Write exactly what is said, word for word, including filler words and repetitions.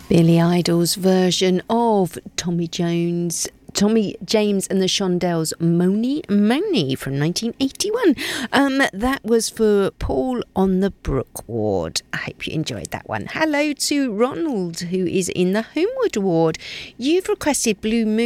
Billy Idol's version of Tommy Jones, Tommy James and the Shondells, Mony Mony from nineteen eighty-one. Um, that was for Paul on the Brook ward. I hope you enjoyed that one. Hello to Ronald, who is in the Homewood ward. You've requested Blue Moon